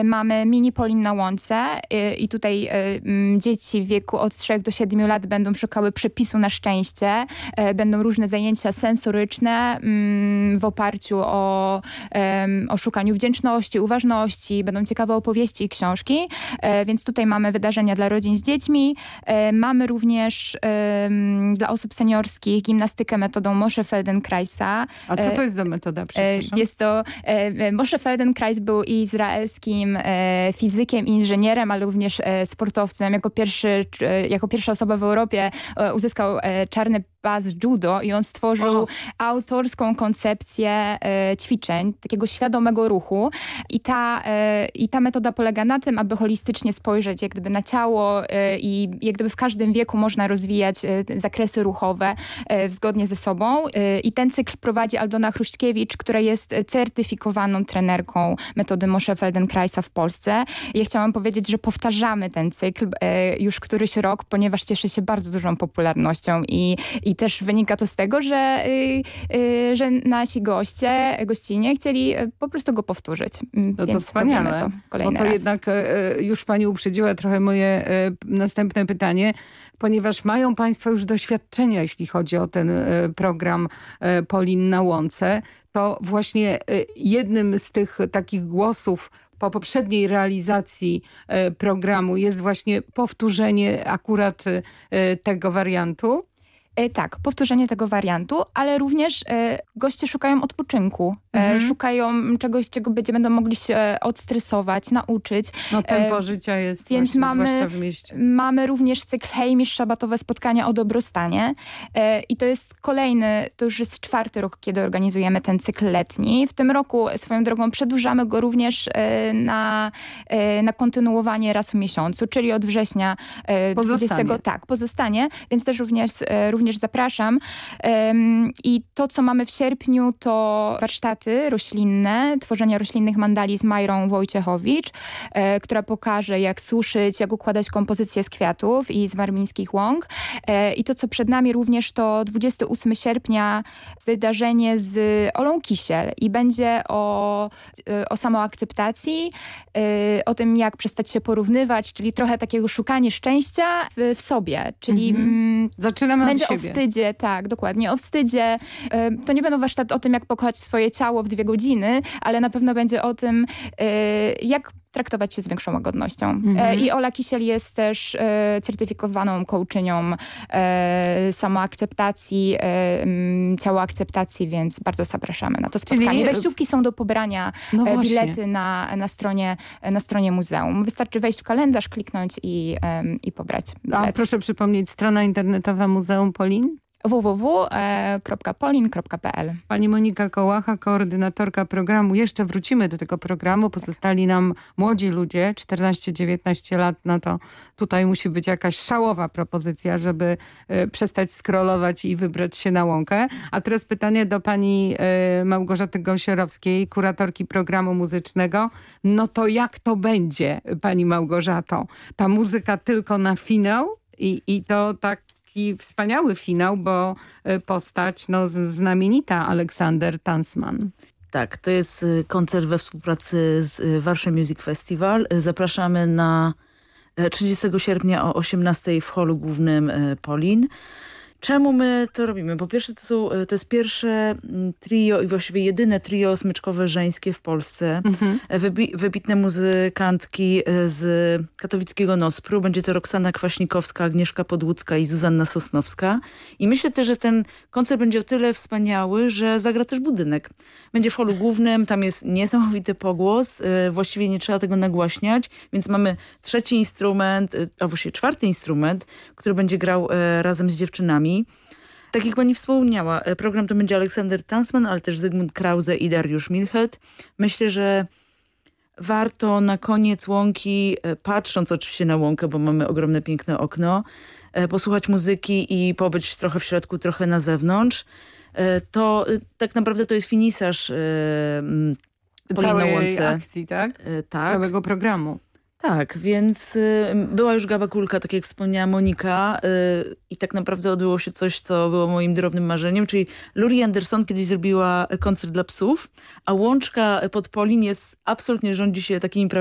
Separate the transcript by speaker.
Speaker 1: mamy mini Polin na łące i tutaj dzieci w wieku od 3 do 7 lat będą szukały przepisu na szczęście. Będą różne zajęcia sensoryczne w oparciu o szukaniu wdzięczności, uważności. Będą ciekawe opowieści i książki. Więc tutaj mamy wydarzenia dla rodzin z dziećmi. Mamy również dla osób seniorskich gimnastykę metodą Moshe Feldenkraisa.
Speaker 2: A co to jest za metoda, przepraszam?
Speaker 1: Jest to... Moshe Feldenkrais był izraelskim fizykiem i inżynierem, ale również sportowcem. Jako pierwsza osoba w Europie uzyskał czarny pas judo i on stworzył autorską koncepcję ćwiczeń, takiego świadomego ruchu. I ta metoda polega na tym, aby holistycznie spojrzeć jak gdyby na ciało i jak gdyby w każdym wieku można rozwijać zakresy ruchowe zgodnie ze sobą. I ten cykl prowadzi Aldona Chruśkiewicz, która jest certyfikowaną trenerką metody Moshe Feldenkraisa w Polsce. I ja chciałam powiedzieć, że powtarzamy ten cykl już któryś rok, ponieważ cieszy się bardzo dużą popularnością i też wynika to z tego, że nasi gościnie chcieli po prostu go powtórzyć.
Speaker 2: No
Speaker 1: Więc
Speaker 2: to wspaniale,
Speaker 1: to kolejny
Speaker 2: bo to
Speaker 1: raz.
Speaker 2: jednak już pani uprzedziła trochę moje następne pytanie, ponieważ mają państwo już doświadczenia, jeśli chodzi o ten program Polin na łące, to właśnie jednym z tych takich głosów po poprzedniej realizacji programu jest właśnie powtórzenie akurat tego wariantu.
Speaker 1: Tak, powtórzenie tego wariantu, ale również goście szukają odpoczynku. Szukają czegoś, czego będą mogli się odstresować, nauczyć.
Speaker 2: No tempo życia jest
Speaker 1: więc
Speaker 2: właśnie, zwłaszcza w mieście.
Speaker 1: Mamy również cykl Hejmisz, szabatowe spotkania o dobrostanie. I to jest to już jest 4. rok, kiedy organizujemy ten cykl letni. W tym roku swoją drogą przedłużamy go również na kontynuowanie raz w miesiącu, czyli od września 20. Tak, pozostanie, więc też również zapraszam. I to, co mamy w sierpniu, to warsztaty roślinne, tworzenie roślinnych mandali z Majrą Wojciechowicz, która pokaże, jak suszyć, jak układać kompozycję z kwiatów i z warmińskich łąk. I to, co przed nami również, to 28 sierpnia wydarzenie z Olą Kisiel i będzie o samoakceptacji, o tym, jak przestać się porównywać, czyli trochę takiego szukanie szczęścia w sobie, czyli
Speaker 2: zaczynamy
Speaker 1: będzie
Speaker 2: od siebie.
Speaker 1: O wstydzie, tak, dokładnie, o wstydzie. To nie będą warsztaty o tym, jak pokochać swoje ciało w 2 godziny, ale na pewno będzie o tym, jak traktować się z większą łagodnością. I Ola Kisiel jest też certyfikowaną coachinią samoakceptacji, ciałoakceptacji, więc bardzo zapraszamy na to spotkanie.
Speaker 2: Czyli
Speaker 1: Wejściówki są do pobrania, bilety na stronie muzeum. Wystarczy wejść w kalendarz, kliknąć i pobrać bilet.
Speaker 2: A proszę przypomnieć, strona internetowa Muzeum Polin?
Speaker 1: www.polin.pl.
Speaker 2: Pani Monika Kołacha, koordynatorka programu. Jeszcze wrócimy do tego programu. Pozostali nam młodzi ludzie, 14-19 lat, no to tutaj musi być jakaś szałowa propozycja, żeby przestać scrollować i wybrać się na łąkę. A teraz pytanie do pani Małgorzaty Gąsiorowskiej, kuratorki programu muzycznego. No to jak to będzie, pani Małgorzato? Ta muzyka tylko na finał i to tak wspaniały finał, bo postać znamienita Aleksander Tansman.
Speaker 3: Tak, to jest koncert we współpracy z Warsaw Music Festival. Zapraszamy na 30 sierpnia o 18 w holu głównym Polin. Czemu my to robimy? Po pierwsze to jest pierwsze trio i właściwie jedyne trio smyczkowe żeńskie w Polsce. Wybitne muzykantki z katowickiego Nospru. Będzie to Roxana Kwaśnikowska, Agnieszka Podłucka i Zuzanna Sosnowska. I myślę też, że ten koncert będzie o tyle wspaniały, że zagra też budynek. Będzie w holu głównym, tam jest niesamowity pogłos. Właściwie nie trzeba tego nagłaśniać, więc mamy 3. instrument, a właściwie 4. instrument, który będzie grał razem z dziewczynami. Tak jak pani wspomniała, program to będzie Aleksander Tansman, ale też Zygmunt Krause i Dariusz Milchet. Myślę, że warto na koniec łąki, patrząc oczywiście na łąkę, bo mamy ogromne, piękne okno, posłuchać muzyki i pobyć trochę w środku, trochę na zewnątrz. To tak naprawdę to jest finisaż Polin na łące.
Speaker 2: Akcji, tak?
Speaker 3: Tak.
Speaker 2: Całego programu.
Speaker 3: Tak, więc była już Gaba Kulka, tak jak wspomniała Monika, i tak naprawdę odbyło się coś, co było moim drobnym marzeniem, czyli Lurie Anderson kiedyś zrobiła koncert dla psów, a łączka pod Polin absolutnie rządzi się takimi